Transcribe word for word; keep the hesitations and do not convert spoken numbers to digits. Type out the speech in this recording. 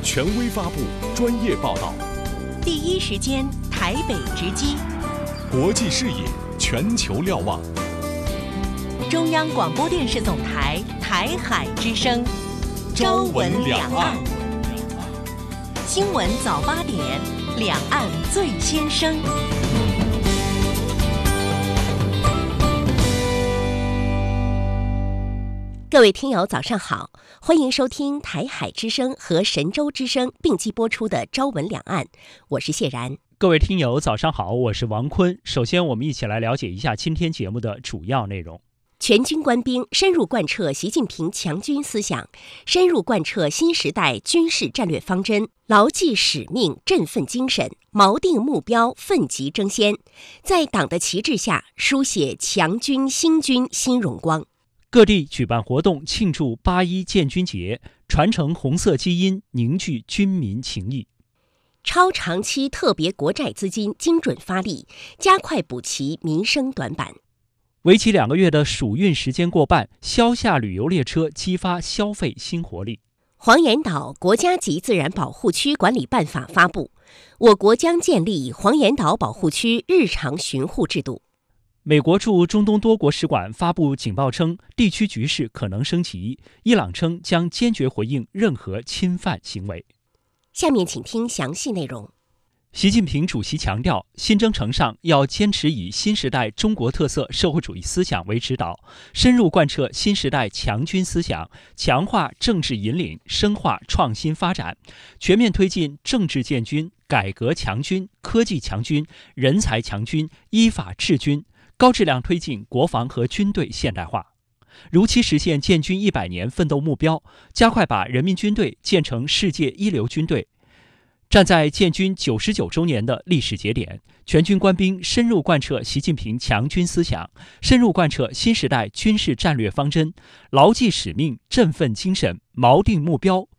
权威发布，专业报道， 第一时间台北直击， 国际视野，全球瞭望。 中央广播电视总台台海之声，朝闻两岸，新闻早八点，两岸最先声。各位听友早上好，欢迎收听台海之声和神州之声并机播出的朝闻两岸，我是谢然。 各位听友早上好，我是王坤。首先我们一起来了解一下今天节目的主要内容。 全军官兵深入贯彻习近平强军思想，深入贯彻新时代军事战略方针，牢记使命，振奋精神，锚定目标，奋楫争先，在党的旗帜下书写强军新军新荣光。 各地举办活动庆祝八一建军节，传承红色基因，凝聚军民情谊。 超长期特别国债资金精准发力，加快补齐民生短板。 为期两个月的暑运时间过半，消夏旅游列车激发消费新活力。 黄岩岛国家级自然保护区管理办法发布，我国将建立黄岩岛保护区日常巡护制度。 美国驻中东多国使馆发布警报称，地区局势可能升级。伊朗称将坚决回应任何侵犯行为。 下面请听详细内容。 习近平主席强调，新征程上要坚持以新时代中国特色社会主义思想为指导，深入贯彻新时代强军思想，强化政治引领，深化创新发展，全面推进政治建军、改革强军、科技强军、人才强军、依法治军，高质量推进国防和军队现代化，如期实现建军一百年奋斗目标，加快把人民军队建成世界一流军队。站在建军九十九周年的历史节点，全军官兵深入贯彻习近平强军思想，深入贯彻新时代军事战略方针，牢记使命，振奋精神，锚定目标，